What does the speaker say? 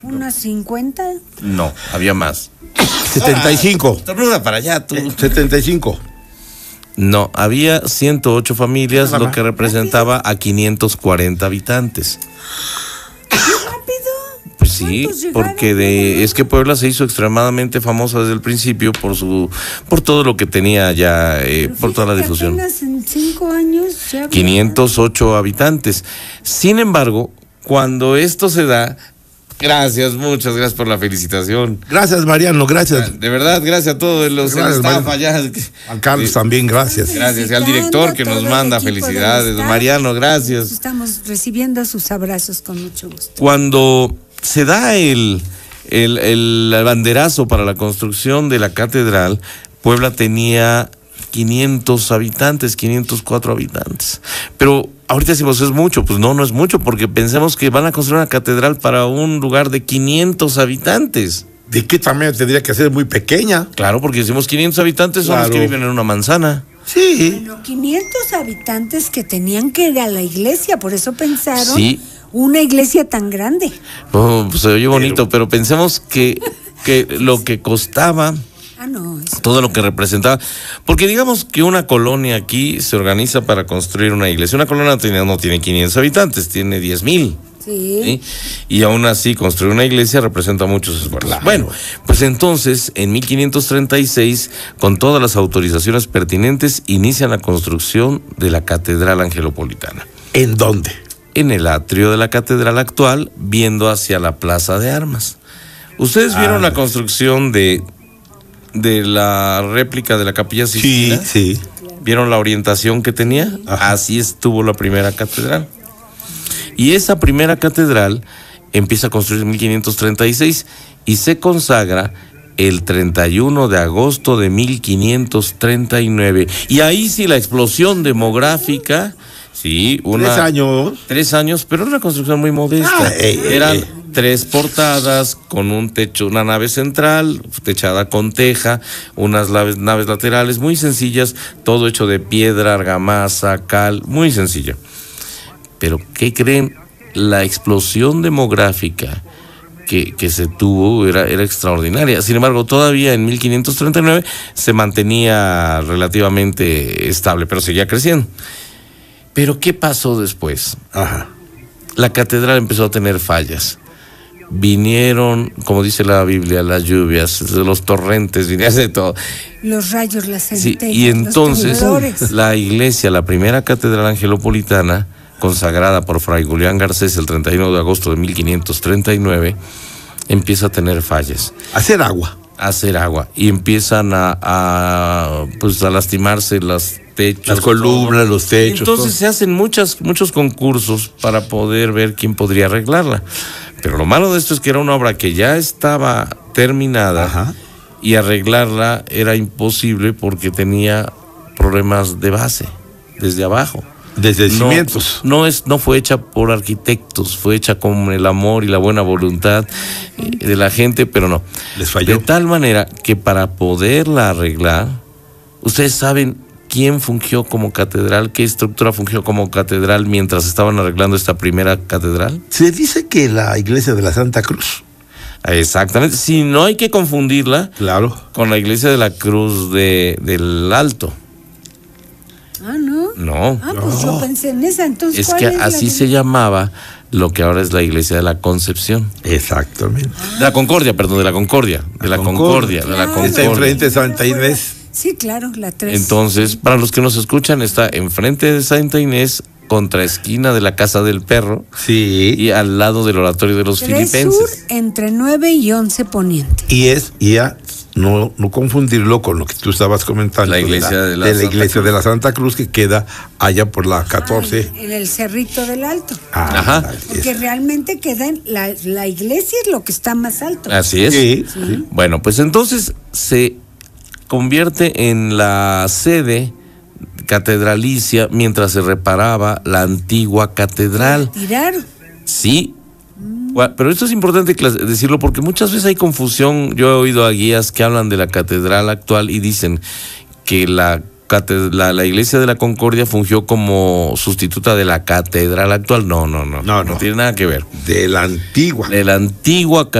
¿Unas 50? No, había más. 75. Tornuda para allá, tú. 75. No, había 108 familias, Nada lo más. que representaba a 540 habitantes. ¿Rápido? Pues sí, ¿Cuántos llegaron? porque es que Puebla se hizo extremadamente famosa desde el principio por todo lo que tenía ya, por toda la Fíjate, difusión. apenas en 5 años ya 508 habitantes. Sin embargo, cuando esto se da, gracias, muchas gracias por la felicitación. Gracias, Mariano, gracias. De verdad, gracias a todos los Gracias, staff Mariano. allá. A Carlos también, gracias. Gracias, y al director que nos manda felicidades. Mariano, gracias. Estamos recibiendo sus abrazos con mucho gusto. Cuando se da el banderazo para la construcción de la catedral, Puebla tenía 500 habitantes, 504 habitantes. Pero ahorita decimos, ¿es mucho? Pues no es mucho, porque pensemos que van a construir una catedral para un lugar de 500 habitantes. ¿De qué tamaño tendría que ser? Muy pequeña. Claro, porque decimos 500 habitantes son los Claro. que viven en una manzana. Sí. Bueno, 500 habitantes que tenían que ir a la iglesia, por eso pensaron Sí. una iglesia tan grande. Oh, pues se oye bonito, pero pensemos que lo que costaba, Ah, no, es todo lo que representaba, porque digamos que una colonia aquí se organiza para construir una iglesia. Una colonia no tiene 500 habitantes, tiene 10,000. sí. ¿Sí? Y aún así construir una iglesia representa muchos esfuerzos. Claro. Bueno, pues entonces en 1536, con todas las autorizaciones pertinentes, inician la construcción de la Catedral Angelopolitana ¿En dónde? en el atrio de la catedral actual, viendo hacia la Plaza de Armas. Ustedes vieron la construcción de la réplica de la Capilla Sí, Sixtina. sí. ¿Vieron la orientación que tenía? Ajá. Así estuvo la primera catedral. Y esa primera catedral empieza a construir en 1536 y se consagra el 31 de agosto de 1539. Y ahí sí la explosión demográfica, sí, 3 años. 3 años, pero era una construcción muy modesta. Eran 3 portadas con un techo, una nave central, techada con teja, unas naves laterales muy sencillas, todo hecho de piedra, argamasa, cal, muy sencillo. Pero, ¿qué creen? La explosión demográfica que se tuvo era extraordinaria. Sin embargo, todavía en 1539 se mantenía relativamente estable, pero seguía creciendo. Pero, ¿qué pasó después? Ajá. La catedral empezó a tener fallas. Vinieron, como dice la Biblia, las lluvias, los torrentes, vinieron de todo. Los rayos, las Sí, centellas, y entonces los temblores. la iglesia, la primera catedral angelopolitana, consagrada por Fray Julián Garcés el 31 de agosto de 1539, empieza a tener fallas. Hacer agua. A hacer agua. Y empiezan a lastimarse los techos. Las columnas, los techos. Entonces se hacen muchos concursos para poder ver quién podría arreglarla. Pero lo malo de esto es que era una obra que ya estaba terminada. Ajá. Y arreglarla era imposible porque tenía problemas de base, desde abajo. Desde cimientos. No fue hecha por arquitectos, fue hecha con el amor y la buena voluntad de la gente, pero no. Les falló. De tal manera que para poderla arreglar, ustedes saben quién fungió como catedral, qué estructura fungió como catedral mientras estaban arreglando esta primera catedral. Se dice que la iglesia de la Santa Cruz. Exactamente, si no hay que confundirla Claro. con la iglesia de la Cruz del Alto. Ah, ¿no? No. Ah, pues yo pensé en esa, entonces Es ¿cuál que es la así de- se llamaba lo que ahora es la iglesia de la Concepción. Exactamente. De la Concordia, perdón, de la Concordia. De la Concordia, de la Claro. Está Concordia. enfrente de Santa Inés. Sí, claro, la 3. Entonces, para los que nos escuchan, está enfrente de Santa Inés, contraesquina de la Casa del Perro Sí. y al lado del Oratorio de los 3 sur, Filipenses. entre 9 y 11 poniente. Y ya no confundirlo con lo que tú estabas comentando. La iglesia de la de la Santa iglesia Cruz. de la Santa Cruz, que queda allá por la 14. En el Cerrito del Alto. Ajá. Porque realmente queda en la iglesia es lo que está más alto. Así es. Sí, sí. Bueno, pues entonces se convierte en la sede catedralicia mientras se reparaba la antigua catedral. Tiraron. Sí, pero esto es importante decirlo porque muchas veces hay confusión. Yo he oído a guías que hablan de la catedral actual y dicen que la la iglesia de la Concordia fungió como sustituta de la catedral actual. No tiene nada que ver. De la antigua. De la antigua